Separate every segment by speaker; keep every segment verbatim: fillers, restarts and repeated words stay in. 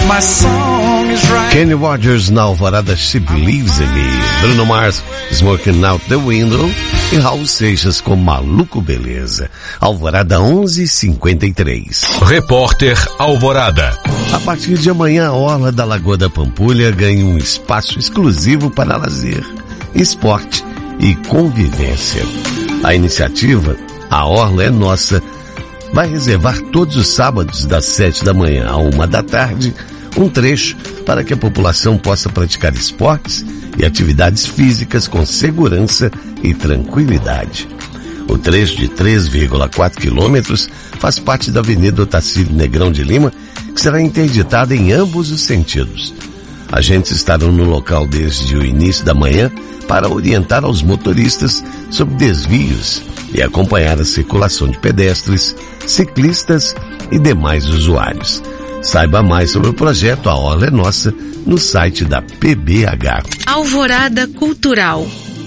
Speaker 1: My song is right.
Speaker 2: Kenny Rogers na Alvorada, She Believes in Me. Bruno Mars, Smoking Out the Window. E Raul Seixas com Maluco Beleza. Alvorada onze e cinquenta e três.
Speaker 3: Repórter Alvorada.
Speaker 2: A partir de amanhã, a Orla da Lagoa da Pampulha ganha um espaço exclusivo para lazer, esporte e convivência. A iniciativa, A Orla é Nossa, vai reservar todos os sábados das sete da manhã à uma da tarde um trecho para que a população possa praticar esportes e atividades físicas com segurança e tranquilidade. O trecho de três vírgula quatro quilômetros faz parte da Avenida Otacílio Negrão de Lima, que será interditada em ambos os sentidos. Agentes estarão no local desde o início da manhã para orientar aos motoristas sobre desvios e acompanhar a circulação de pedestres, ciclistas e demais usuários. Saiba mais sobre o projeto A Orla é Nossa no site da P B H.
Speaker 4: Alvorada Cultural.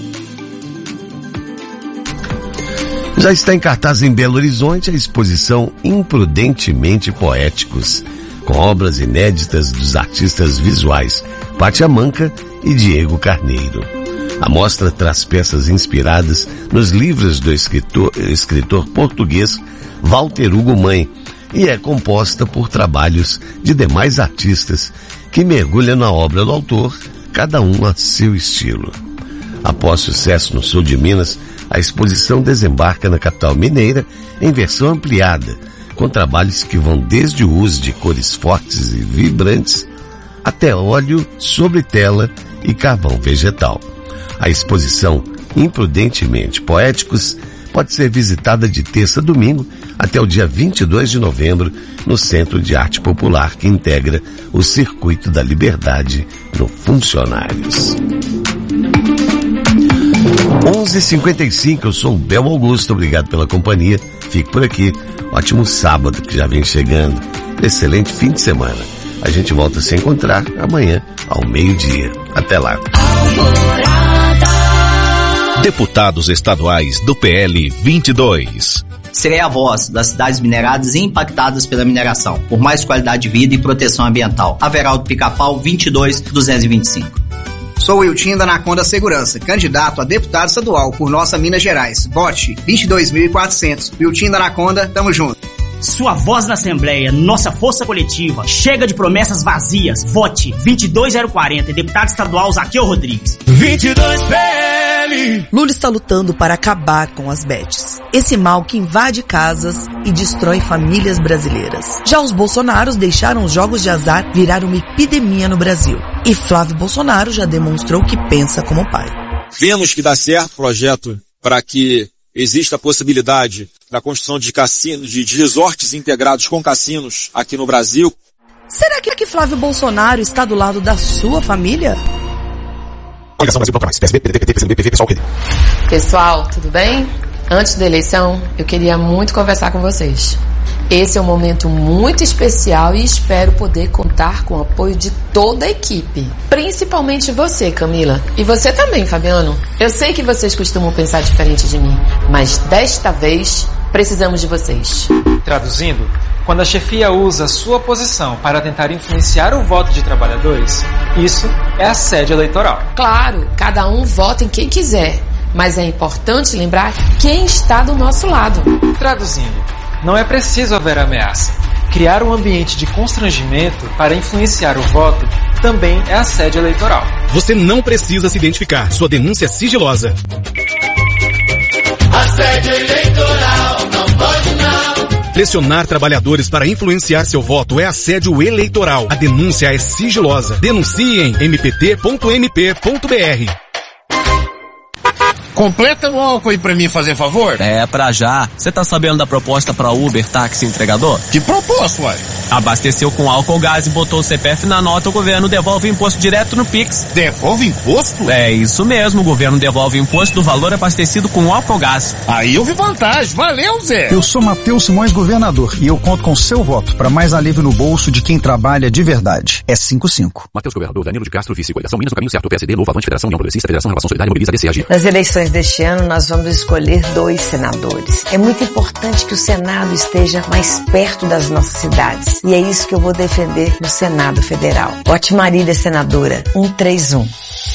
Speaker 2: Já está em cartaz em Belo Horizonte a exposição Imprudentemente Poéticos, com obras inéditas dos artistas visuais Pátia Manca e Diego Carneiro. A mostra traz peças inspiradas nos livros do escritor, escritor português Walter Hugo Mãe e é composta por trabalhos de demais artistas que mergulham na obra do autor, cada um a seu estilo. Após sucesso no sul de Minas, a exposição desembarca na capital mineira em versão ampliada, com trabalhos que vão desde o uso de cores fortes e vibrantes até óleo sobre tela e carvão vegetal. A exposição Imprudentemente Poéticos pode ser visitada de terça a domingo até o dia vinte e dois de novembro no Centro de Arte Popular, que integra o Circuito da Liberdade no Funcionários. onze e cinquenta e cinco, eu sou o Bel Augusto, obrigado pela companhia. Fique por aqui. Ótimo sábado que já vem chegando. Excelente fim de semana. A gente volta a se encontrar amanhã ao meio-dia. Até lá.
Speaker 3: Deputados estaduais do P L vinte e dois.
Speaker 5: Serei a voz das cidades mineradas e impactadas pela mineração, por mais qualidade de vida e proteção ambiental. Averaldo Pica-Pau, vinte e dois, duzentos e vinte e cinco.
Speaker 6: Sou Wiltim da Anaconda Segurança, candidato a deputado estadual por nossa Minas Gerais. Vote vinte e dois mil e quatrocentos. Wiltim da Anaconda, tamo junto.
Speaker 7: Sua voz na Assembleia, nossa força coletiva. Chega de promessas vazias. Vote vinte e dois mil e quarenta, deputado estadual Zaqueu Rodrigues.
Speaker 1: vinte e dois P L.
Speaker 8: Lula está lutando para acabar com as bets. Esse mal que invade casas e destrói famílias brasileiras. Já os Bolsonaros deixaram os jogos de azar virar uma epidemia no Brasil. E Flávio Bolsonaro já demonstrou que pensa como pai.
Speaker 9: Vemos que dá certo o projeto para que exista a possibilidade da construção de cassinos, de resorts integrados com cassinos aqui no Brasil.
Speaker 8: Será que Flávio Bolsonaro está do lado da sua família?
Speaker 10: Pessoal, tudo bem? Antes da eleição, eu queria muito conversar com vocês. Esse é um momento muito especial e espero poder contar com o apoio de toda a equipe. Principalmente você, Camila. E você também, Fabiano. Eu sei que vocês costumam pensar diferente de mim, mas desta vez precisamos de vocês.
Speaker 11: Traduzindo, quando a chefia usa sua posição para tentar influenciar o voto de trabalhadores, isso é assédio eleitoral.
Speaker 10: Claro, cada um vota em quem quiser, mas é importante lembrar quem está do nosso lado.
Speaker 11: Traduzindo, não é preciso haver ameaça. Criar um ambiente de constrangimento para influenciar o voto também é assédio eleitoral.
Speaker 12: Você não precisa se identificar. Sua denúncia é sigilosa.
Speaker 1: Assédio eleitoral, não pode não.
Speaker 12: Pressionar trabalhadores para influenciar seu voto é assédio eleitoral. A denúncia é sigilosa. Denuncie em m p t ponto m p ponto b r.
Speaker 13: Completa o álcool aí pra mim, fazer favor?
Speaker 14: É, pra já. Você tá sabendo da proposta pra Uber, táxi entregador?
Speaker 13: Que proposta, uai?
Speaker 14: Abasteceu com álcool gás e botou o C P F na nota, o governo devolve o imposto direto no Pix.
Speaker 13: Devolve imposto?
Speaker 14: É isso mesmo, o governo devolve o imposto do valor abastecido com álcool gás.
Speaker 13: Aí eu vi vantagem, valeu, Zé!
Speaker 15: Eu sou Matheus Simões, governador, e eu conto com seu voto para mais alívio no bolso de quem trabalha de verdade. É cinco cinco.
Speaker 16: Matheus Governador, Danilo de Castro, vice, coligação Minas no caminho certo, P S D, Novo, Avante, Federação, União Progressista, Federação, Relação Solidária, Mobiliza, D C A G.
Speaker 17: Nas eleições deste ano, nós vamos escolher dois senadores. É muito importante que o Senado esteja mais perto das nossas cidades. e é isso que eu vou defender no Senado Federal. Vote Marília, senadora, cento e trinta e um.